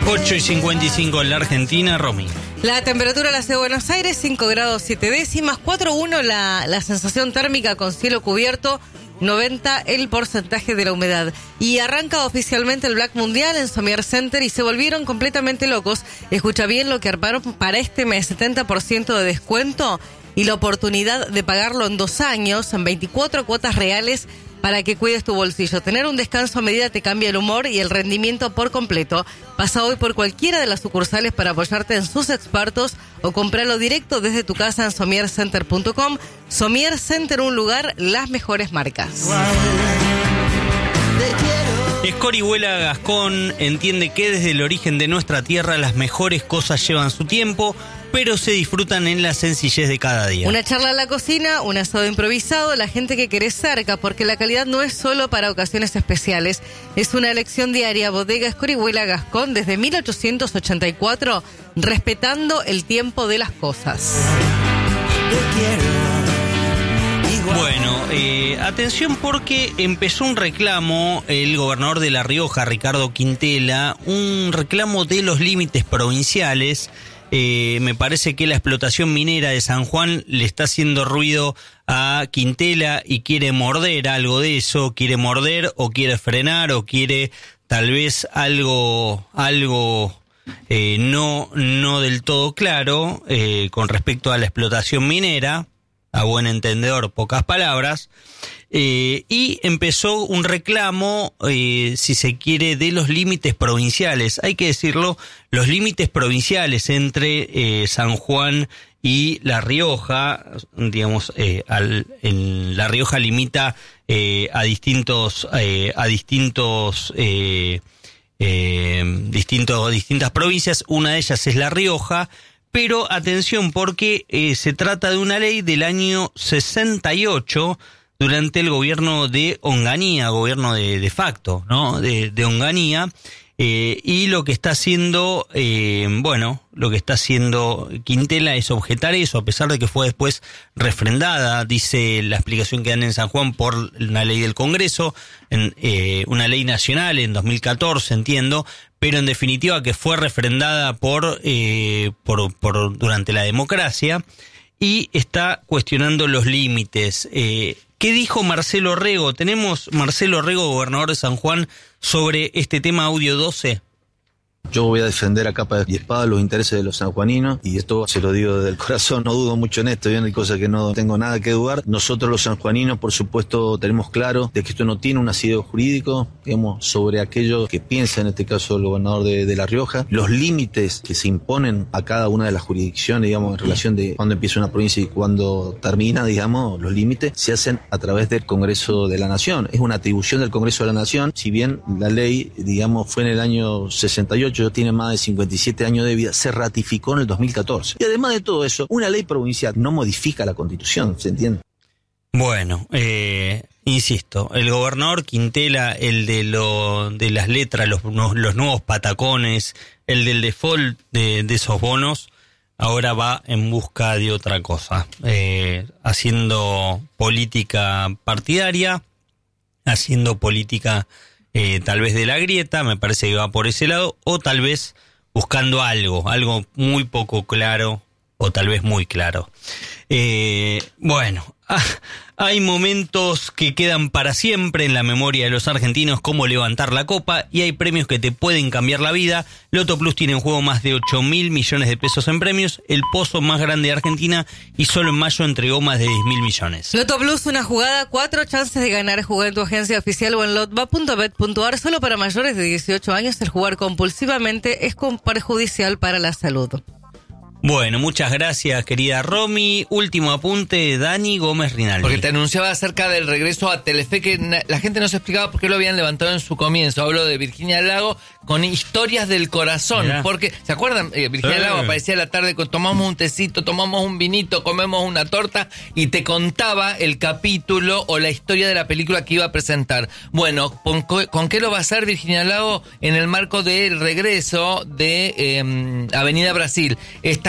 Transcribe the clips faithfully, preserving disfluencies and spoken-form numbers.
ocho y cincuenta y cinco en la Argentina, Romy. La temperatura en la ciudad de Buenos Aires, cinco grados siete décimas, cuatro punto uno la, la sensación térmica con cielo cubierto, noventa el porcentaje de la humedad. Y arranca oficialmente el Black Mundial en Somier Center y se volvieron completamente locos. Escucha bien lo que armaron para este mes, setenta por ciento de descuento y la oportunidad de pagarlo en dos años, en veinticuatro cuotas reales, para que cuides tu bolsillo. Tener un descanso a medida te cambia el humor y el rendimiento por completo. Pasa hoy por cualquiera de las sucursales para apoyarte en sus expertos o comprarlo directo desde tu casa en somier center punto com. Somier Center, un lugar, las mejores marcas. Escorihuela Gascón entiende que desde el origen de nuestra tierra las mejores cosas llevan su tiempo, pero se disfrutan en la sencillez de cada día. Una charla en la cocina, un asado improvisado, la gente que querés cerca, porque la calidad no es solo para ocasiones especiales, es una elección diaria. Bodega Escorihuela Gascón desde mil ochocientos ochenta y cuatro, respetando el tiempo de las cosas. Bueno, eh, atención porque empezó un reclamo, el gobernador de La Rioja, Ricardo Quintela, un reclamo de los límites provinciales. Eh, me parece que la explotación minera de San Juan le está haciendo ruido a Quintela y quiere morder algo de eso, quiere morder o quiere frenar o quiere tal vez algo, algo eh, no, no del todo claro eh, con respecto a la explotación minera. A buen entendedor, pocas palabras, eh, y empezó un reclamo, eh, si se quiere, de los límites provinciales. Hay que decirlo, los límites provinciales entre eh, San Juan y La Rioja, digamos, eh, al, en La Rioja limita eh, a distintos, eh, a distintos, eh, eh, distintos, distintas provincias. Una de ellas es La Rioja. Pero atención porque eh, se trata de una ley del año sesenta y ocho durante el gobierno de Onganía, gobierno de, de facto, ¿no? De, de Onganía. Eh, y lo que está haciendo, eh, bueno, lo que está haciendo Quintela es objetar eso, a pesar de que fue después refrendada, dice la explicación que dan en San Juan, por una ley del Congreso, en, eh, una ley nacional en dos mil catorce, entiendo, pero en definitiva que fue refrendada por, eh, por, por durante la democracia y está cuestionando los límites. Eh, ¿Qué dijo Marcelo Rego? Tenemos Marcelo Rego, gobernador de San Juan, sobre este tema audio doce. Yo voy a defender a capa y espada los intereses de los sanjuaninos y esto se lo digo desde el corazón, no dudo mucho en esto, bien, hay cosas que no tengo nada que dudar. Nosotros los sanjuaninos, por supuesto, tenemos claro de que esto no tiene un asidero jurídico, digamos, sobre aquello que piensa en este caso el gobernador de, de La Rioja. Los límites que se imponen a cada una de las jurisdicciones, digamos, en relación de cuándo empieza una provincia y cuándo termina, digamos, los límites se hacen a través del Congreso de la Nación. Es una atribución del Congreso de la Nación, si bien la ley, digamos, fue en el año sesenta y ocho, tiene más de cincuenta y siete años de vida, se ratificó en el dos mil catorce. Y además de todo eso, una ley provincial no modifica la Constitución, ¿se entiende? Bueno, eh, insisto, el gobernador Quintela, el de lo de las letras, los, los nuevos patacones, el del default de, de esos bonos, ahora va en busca de otra cosa, eh, haciendo política partidaria, haciendo política Eh, tal vez de la grieta, me parece que va por ese lado, o tal vez buscando algo, algo muy poco claro, o tal vez muy claro. Eh, bueno, ah, hay momentos que quedan para siempre en la memoria de los argentinos, como levantar la copa, y hay premios que te pueden cambiar la vida. Loto Plus tiene en juego más de ocho mil millones de pesos en premios, el pozo más grande de Argentina, y solo en mayo entregó más de diez mil millones. Loto Plus, una jugada, cuatro chances de ganar. Juega en tu agencia oficial o en lotba punto bet punto ar. Solo para mayores de dieciocho años, el jugar compulsivamente es perjudicial para la salud. Bueno, muchas gracias, querida Romy. Último apunte, Dani Gómez Rinaldi. Porque te anunciaba acerca del regreso a Telefe, que la gente no se explicaba por qué lo habían levantado en su comienzo. Hablo de Virginia Lago con historias del corazón. Mirá. Porque, ¿se acuerdan? Eh, Virginia eh. Lago aparecía a la tarde, con, tomamos un tecito, tomamos un vinito, comemos una torta y te contaba el capítulo o la historia de la película que iba a presentar. Bueno, ¿con, con qué lo va a hacer Virginia Lago? En el marco del regreso de eh, Avenida Brasil. Esta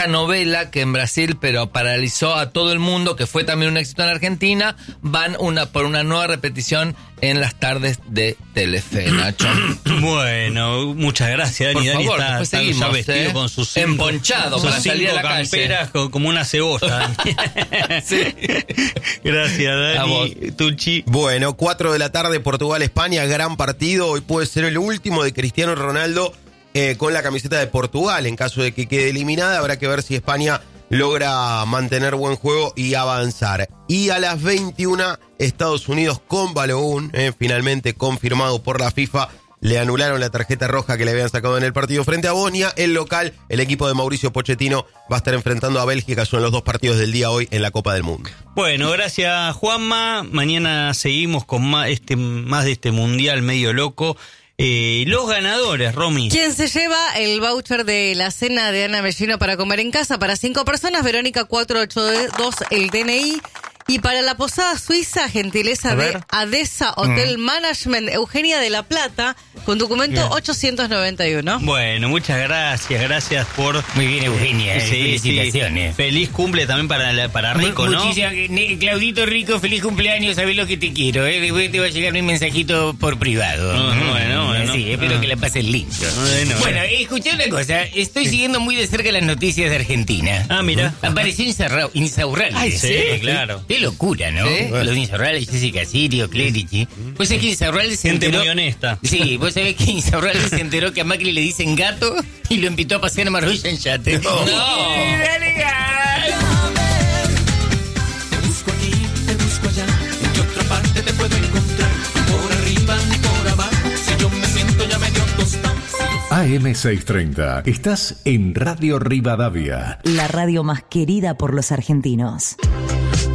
esta novela que en Brasil pero paralizó a todo el mundo, que fue también un éxito en Argentina, van una por una nueva repetición en las tardes de Telefe, Nacho. Bueno, muchas gracias, Dani. Por Dani favor, está, después está seguimos, ya vestido ¿eh? con sus cinco, emponchado sus para salir a la camperas calle. como una cebolla. Sí. Gracias, Dani. A vos. Tucci. Bueno, cuatro de la tarde, Portugal-España, gran partido. Hoy puede ser el último de Cristiano Ronaldo eh, con la camiseta de Portugal. En caso de que quede eliminada, habrá que ver si España logra mantener buen juego y avanzar. Y a las veintiuna, Estados Unidos con Balogun, eh, finalmente confirmado por la FIFA. Le anularon la tarjeta roja que le habían sacado en el partido frente a Bosnia. El local, el equipo de Mauricio Pochettino, va a estar enfrentando a Bélgica. Son los dos partidos del día hoy en la Copa del Mundo. Bueno, gracias, Juanma. Mañana seguimos con más, este, más de este mundial medio loco. Eh, los ganadores, Romy. ¿Quién se lleva el voucher de la cena de Ana Mellino para comer en casa para cinco personas? Verónica cuatrocientos ochenta y dos, el D N I. Y para la posada suiza, gentileza de Adesa Hotel mm. Management, Eugenia de la Plata, con documento bien. ochocientos noventa y uno. Bueno, muchas gracias, gracias por... Muy bien, Eugenia, sí, felicitaciones. Sí. Feliz cumple también para, la, para Rico, ¿no? Muchísimas, Claudito Rico, feliz cumpleaños, sabés lo que te quiero, ¿eh? Después te va a llegar un mensajito por privado. No, no, bueno, bueno. Sí, espero ah. que la pases lindo. Bueno, bueno escuché una cosa, estoy sí. siguiendo muy de cerca las noticias de Argentina. Ah, mira. Apareció Insaurralde. Ay, sí, sí, claro. Qué locura, ¿no? ¿Sí? Los Insaurralde, Jessica Sirio, Clerici. Pues es que Insaurralde se Gente enteró... muy honesta. Sí, vos sabés que Insaurralde se enteró que a Macri le dicen gato y lo invitó a pasear a Marbella en yate. No. no. ¡Dale, gas! Te busco aquí, te busco allá, en qué otra parte te puedo encontrar, por arriba ni por abajo, si yo me siento ya medio tostado. A M seiscientos treinta, estás en Radio Rivadavia. La radio más querida por los argentinos.